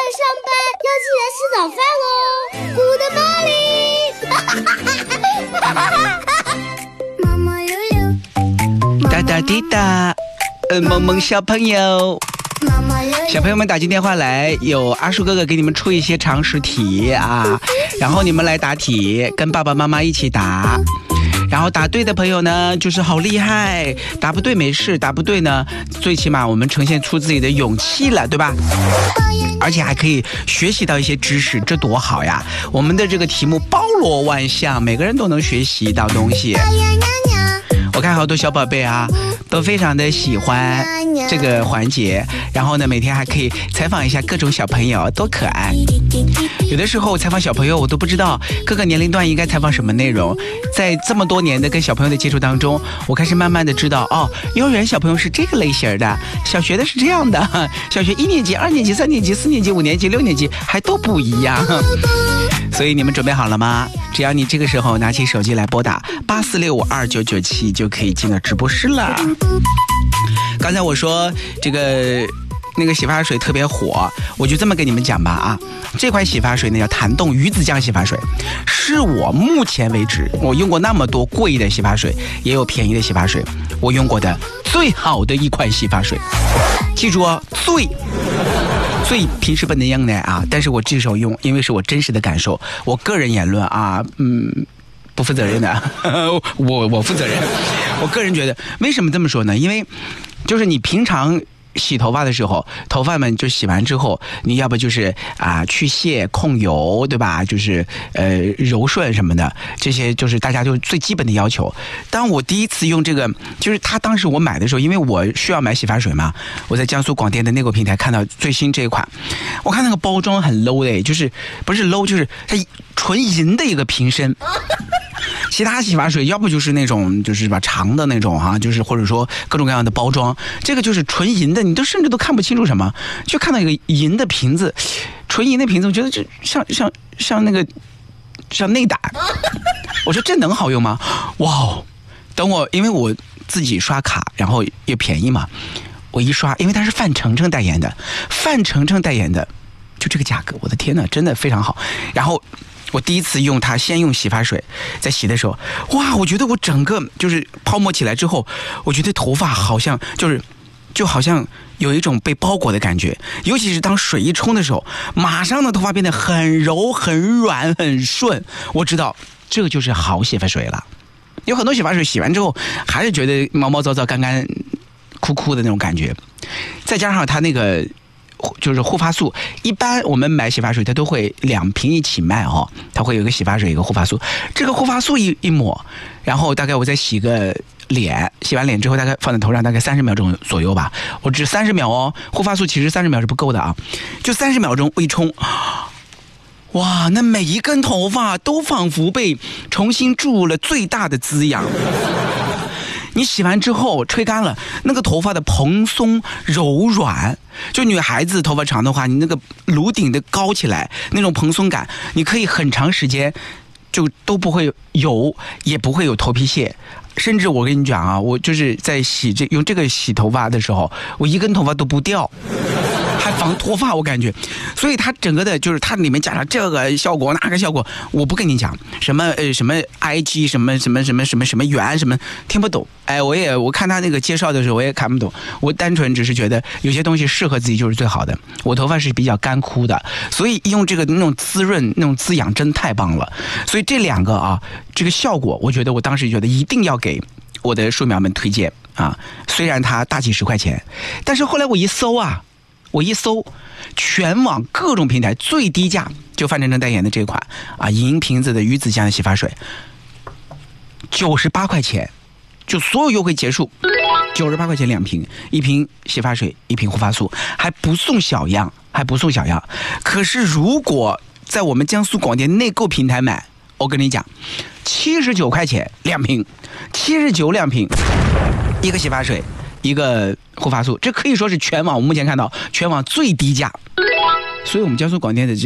上班，要起来吃早饭喽。咕的 morning。 哒哒滴哒，萌萌小朋友。小朋友们打进电话来，有阿树哥哥给你们出一些常识题啊，然后你们来答题，跟爸爸妈妈一起答。然后答对的朋友呢，就是好厉害；答不对没事，答不对呢，最起码我们呈现出自己的勇气了，对吧？而且还可以学习到一些知识，这多好呀！我们的这个题目包罗万象，每个人都能学习到东西。我看好多小宝贝啊，都非常的喜欢这个环节，然后呢，每天还可以采访一下各种小朋友，多可爱。有的时候采访小朋友，我都不知道各个年龄段应该采访什么内容。在这么多年的跟小朋友的接触当中，我开始慢慢的知道，哦，幼儿园小朋友是这个类型的，小学的是这样的，小学1年级、2年级、3年级、4年级、5年级、6年级还都不一样。所以你们准备好了吗？只要你这个时候拿起手机来拨打84652997，就可以进了直播室了。刚才我说这个那个洗发水特别火，我就这么跟你们讲吧啊，这款洗发水呢叫弹动鱼子酱洗发水，是我目前为止我用过那么多贵的洗发水，也有便宜的洗发水，我用过的最好的一款洗发水。记住哦，所以平时不能用的啊，但是我这时候用，因为是我真实的感受，我个人言论啊，不负责任的，我负责任。我个人觉得，为什么这么说呢？因为就是你平常洗头发的时候，头发们就洗完之后，你要不就是去屑控油，对吧？就是柔顺什么的，这些就是大家就最基本的要求。当我第一次用这个，就是他当时我买的时候，因为我需要买洗发水嘛，我在江苏广电的内购平台看到最新这一款，我看那个包装很 low 的，就是不是 low， 就是它纯银的一个瓶身。其他洗发水要不就是那种就是吧长的那种就是或者说各种各样的包装，这个就是纯银的，你都甚至都看不清楚什么，就看到一个银的瓶子，纯银的瓶子，我觉得这像那个像内胆，我说这能好用吗？哇！等我因为我自己刷卡，然后也便宜嘛，我一刷，因为它是范丞丞代言的，就这个价格，我的天哪，真的非常好。然后我第一次用它，先用洗发水，在洗的时候，哇，我觉得我整个就是泡沫起来之后，我觉得头发好像就好像有一种被包裹的感觉，尤其是当水一冲的时候，马上的头发变得很柔、很软、很顺。我知道这个就是好洗发水了。有很多洗发水洗完之后，还是觉得毛毛躁躁、干干枯枯的那种感觉，再加上它那个。就是护发素，一般我们买洗发水它都会2瓶一起卖哦，它会有一个洗发水一个护发素，这个护发素一抹，然后大概我再洗个脸，洗完脸之后大概放在头上大概30秒钟左右吧，我只30秒哦，护发素其实30秒是不够的啊，就30秒钟我一冲，哇，那每一根头发都仿佛被重新注入了最大的滋养。你洗完之后吹干了，那个头发的蓬松柔软，就女孩子头发长的话，你那个颅顶的高起来那种蓬松感，你可以很长时间就都不会油，也不会有头皮屑。甚至我跟你讲啊，我就是在用这个洗头发的时候，我一根头发都不掉，还防脱发，我感觉。所以它整个的就是它里面加上这个效果那个效果，我不跟你讲什么什么 IG 什么元什么听不懂。哎，我看他那个介绍的时候我也看不懂，我单纯只是觉得有些东西适合自己就是最好的。我头发是比较干枯的，所以用这个那种滋润那种滋养真太棒了。所以这两个啊，这个效果我觉得我当时觉得一定要给我的树苗们推荐啊，虽然它大几10块钱，但是后来我一搜全网各种平台最低价就范丞丞代言的这款银瓶子的鱼子酱的洗发水98块钱，就所有优惠结束，98块钱2瓶，一瓶洗发水，一瓶护发素，还不送小样。可是如果在我们江苏广电内购平台买，我跟你讲，79块钱2瓶，792瓶，一个洗发水，一个护发素，这可以说是全网我目前看到全网最低价。所以我们江苏广电的